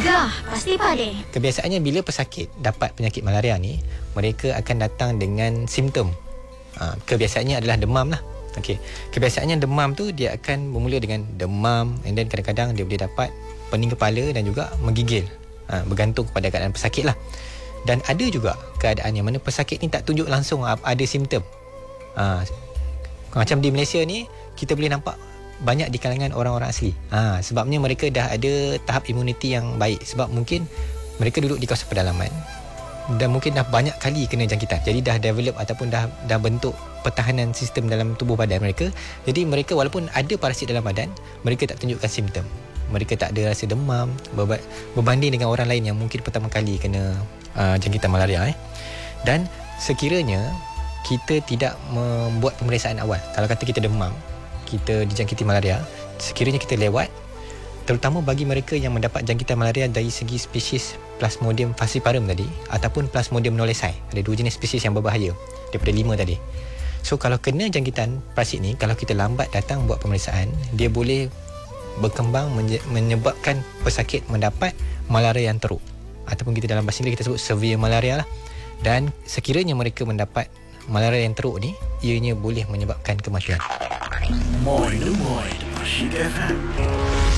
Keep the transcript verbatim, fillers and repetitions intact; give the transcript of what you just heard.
Gegar Pasti Padi. Kebiasaannya bila pesakit dapat penyakit malaria ni, mereka akan datang dengan simptom. Ha, kebiasaannya adalah demam lah. Okey. Kebiasaannya demam tu dia akan bermula dengan demam, and then kadang-kadang dia boleh dapat pening kepala dan juga menggigil. Ha, bergantung kepada keadaan pesakit lah. Dan ada juga keadaan yang mana pesakit ni tak tunjuk langsung ada simptom. Ha, macam di Malaysia ni, kita boleh nampak banyak di kalangan orang-orang asli. Ha, sebabnya mereka dah ada tahap imuniti yang baik. Sebab mungkin mereka duduk di kawasan pedalaman dan mungkin dah banyak kali kena jangkitan. Jadi dah develop ataupun dah dah bentuk pertahanan sistem dalam tubuh badan mereka. Jadi mereka walaupun ada parasit dalam badan, mereka tak tunjukkan simptom. Mereka tak ada rasa demam berbanding dengan orang lain yang mungkin pertama kali kena uh, jangkitan malaria. Eh. Dan sekiranya kita tidak membuat pemeriksaan awal, kalau kata kita demam, kita dijangkiti malaria, sekiranya kita lewat, terutama bagi mereka yang mendapat jangkitan malaria dari segi spesies Plasmodium falciparum tadi ataupun Plasmodium knowlesi, ada dua jenis spesies yang berbahaya daripada lima tadi. So kalau kena jangkitan parasit ni, kalau kita lambat datang buat pemeriksaan, dia boleh berkembang menyebabkan pesakit mendapat malaria yang teruk, ataupun kita dalam bahasa Inggeris kita sebut severe malaria lah. Dan sekiranya mereka mendapat malaria yang teruk ni, ianya boleh menyebabkan kematian. Moin Moin Asyik F M.